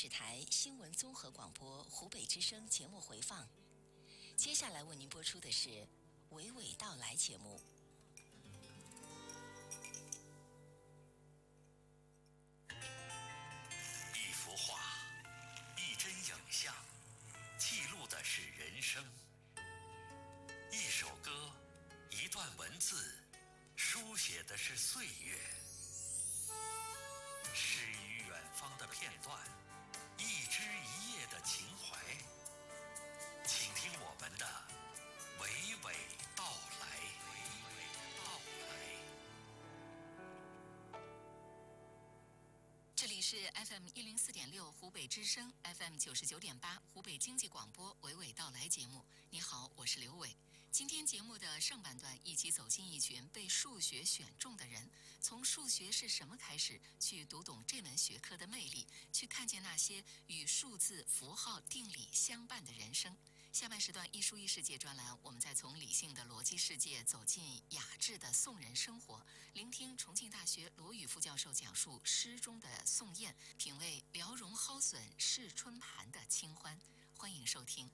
视台新闻综合广播湖北之声节目回放。接下来为您播出的是《娓娓道来》节目。 一幅画，一帧影像，记录的是人生；一首歌，一段文字，书写的是岁月。诗与远方的片段，一枝一叶的情怀。请听我们的娓娓道来。 这里是 FM 104.6湖北之声 FM 99.8湖北经济广播娓娓道来节目。你好，我是刘伟。今天节目的上半段，一起走进一群被数学选中的人，从数学是什么开始，去读懂这门学科的魅力，去看见那些与数字、符号、定理相伴的人生。下半时段一书一世界专栏，我们再从理性的逻辑世界走进雅致的宋人生活，聆听重庆大学罗宇副教授讲述诗中的宋艳，品味辽荣蒿笋试春盘的清欢。欢迎收听。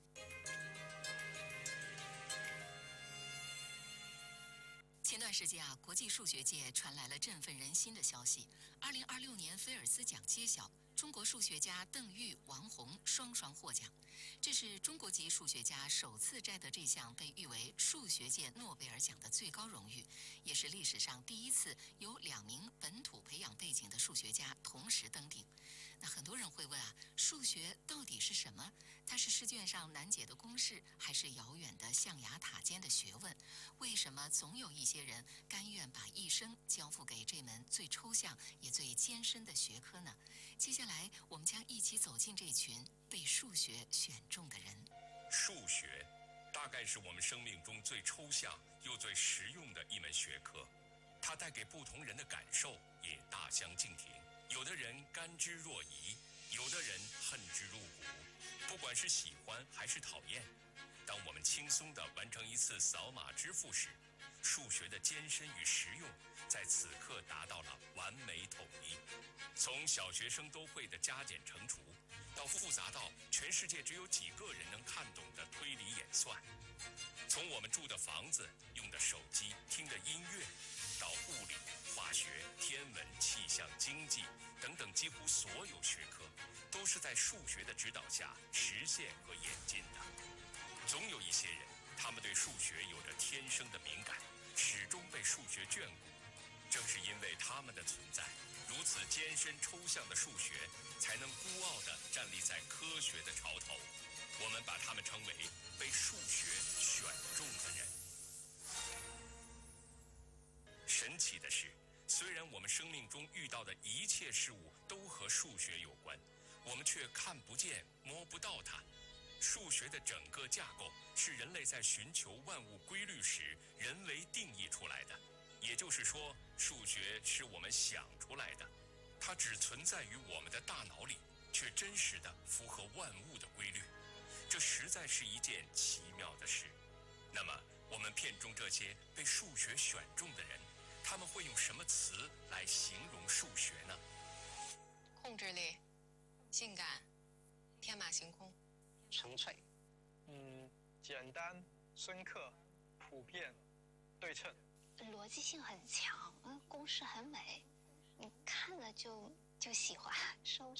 前段时间国际数学界传来了振奋人心的消息：2026年菲尔兹奖揭晓，中国数学家邓玉、王洪双获奖。这是中国籍数学家首次摘得这项被誉为数学界诺贝尔奖的最高荣誉，也是历史上第一次有2名本土培养背景的数学家同时登顶。那很多人会问数学到底是什么？它是试卷上难解的公式，还是遥远的象牙塔尖的学问？为什么总有一些人甘愿把一生交付给这门最抽象也最艰深的学科呢？接下来我们将一起走进这群被数学选中的人。 数学大概是我们生命中最抽象又最实用的一门学科，它带给不同人的感受也大相径庭。有的人甘之若饴，有的人恨之入骨。不管是喜欢还是讨厌，当我们轻松地完成一次扫码支付时，数学的艰深与实用在此刻达到了完美统一。从小学生都会的加减乘除，到复杂到全世界只有几个人能看懂的推理演算；从我们住的房子、用的手机、听的音乐，到物理、化学、天文、气象、经济等等几乎所有学科，都是在数学的指导下实现和演进的。总有一些人，他们对数学有着天生的敏感，始终被数学眷顾。正是因为他们的存在，如此艰深抽象的数学才能孤傲地站立在科学的潮头。我们把他们称为被数学选中的人。神奇的是，虽然我们生命中遇到的一切事物都和数学有关，我们却看不见、摸不到它。数学的整个架构是人类在寻求万物规律时人为定义出来的，也就是说，数学是我们想出来的，它只存在于我们的大脑里，却真实地符合万物的规律。这实在是一件奇妙的事。那么，我们片中这些被数学选中的人，他们会用什么词来形容数学呢？ 控制力、性感、天马行空、 纯粹。 简单、深刻、普遍、对称。 逻辑性很强，公式很美，你看了就喜欢，收